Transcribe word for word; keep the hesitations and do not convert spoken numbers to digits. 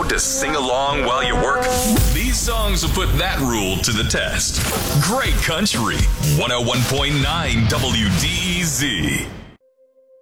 allowed to sing along while you work? These songs will put that rule to the test. Great Country, one oh one point nine W D E Z.